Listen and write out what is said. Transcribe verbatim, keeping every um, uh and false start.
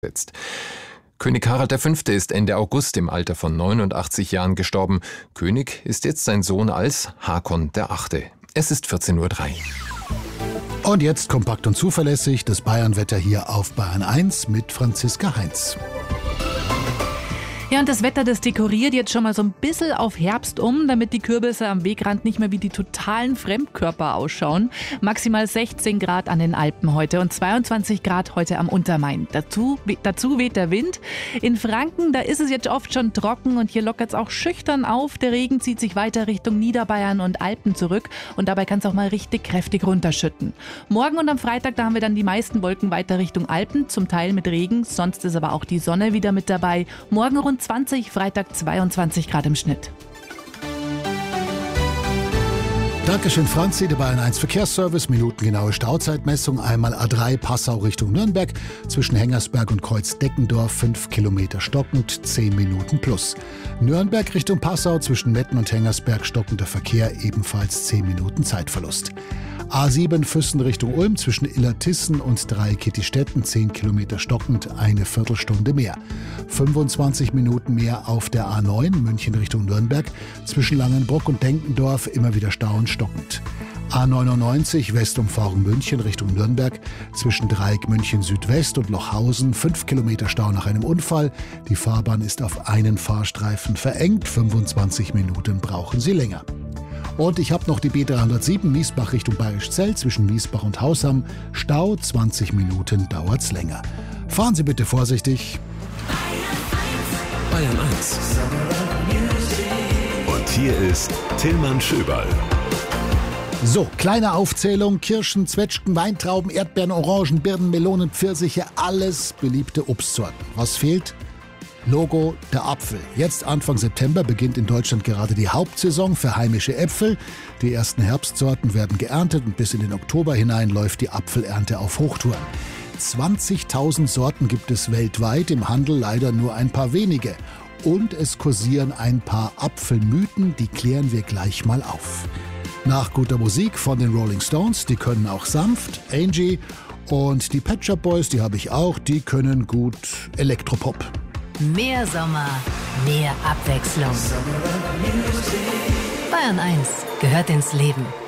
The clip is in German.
setzt. König Harald der Fünfte ist Ende August im Alter von neunundachtzig Jahren gestorben. König ist jetzt sein Sohn als Hakon der Achte. Es ist vierzehn Uhr drei. Und jetzt kompakt und zuverlässig das Bayernwetter hier auf Bayern eins mit Franziska Heinz. Ja, und das Wetter, das dekoriert jetzt schon mal so ein bisschen auf Herbst um, damit die Kürbisse am Wegrand nicht mehr wie die totalen Fremdkörper ausschauen. Maximal sechzehn Grad an den Alpen heute und zweiundzwanzig Grad heute am Untermain. Dazu, dazu weht der Wind. In Franken, da ist es jetzt oft schon trocken und hier lockert es auch schüchtern auf. Der Regen zieht sich weiter Richtung Niederbayern und Alpen zurück und dabei kann es auch mal richtig kräftig runterschütten. Morgen und am Freitag, da haben wir dann die meisten Wolken weiter Richtung Alpen, zum Teil mit Regen. Sonst ist aber auch die Sonne wieder mit dabei. Morgen rund zwanzig, Freitag zweiundzwanzig Grad im Schnitt. Dankeschön, Franzi. Der Bayern eins Verkehrsservice. Minutengenaue Stauzeitmessung. Einmal A drei Passau Richtung Nürnberg. Zwischen Hengersberg und Kreuz-Deckendorf fünf Kilometer stockend, zehn Minuten plus. Nürnberg Richtung Passau zwischen Metten und Hengersberg stockender Verkehr, ebenfalls zehn Minuten Zeitverlust. A sieben Füssen Richtung Ulm zwischen Illertissen und Dreieckittistetten, zehn Kilometer stockend, eine Viertelstunde mehr. fünfundzwanzig Minuten mehr auf der A neun München Richtung Nürnberg zwischen Langenbruck und Denkendorf, immer wieder Stau und stockend. A neunundneunzig Westumfahrung München Richtung Nürnberg zwischen Dreieck München Südwest und Lochhausen, fünf Kilometer Stau nach einem Unfall. Die Fahrbahn ist auf einen Fahrstreifen verengt, fünfundzwanzig Minuten brauchen Sie länger. Und ich habe noch die B dreihundertsieben Miesbach Richtung Bayerischzell zwischen Miesbach und Hausham. Stau, zwanzig Minuten dauert's länger. Fahren Sie bitte vorsichtig. Bayern eins. Und hier ist Tillmann Schöberl. So, kleine Aufzählung. Kirschen, Zwetschgen, Weintrauben, Erdbeeren, Orangen, Birnen, Melonen, Pfirsiche. Alles beliebte Obstsorten. Was fehlt? Logo, der Apfel. Jetzt Anfang September beginnt in Deutschland gerade die Hauptsaison für heimische Äpfel. Die ersten Herbstsorten werden geerntet und bis in den Oktober hinein läuft die Apfelernte auf Hochtouren. zwanzigtausend Sorten gibt es weltweit, im Handel leider nur ein paar wenige. Und es kursieren ein paar Apfelmythen, die klären wir gleich mal auf. Nach guter Musik von den Rolling Stones, die können auch sanft, Angie, und die Pet Shop Boys, die habe ich auch, die können gut Elektropop. Mehr Sommer, mehr Abwechslung. Bayern eins gehört ins Leben.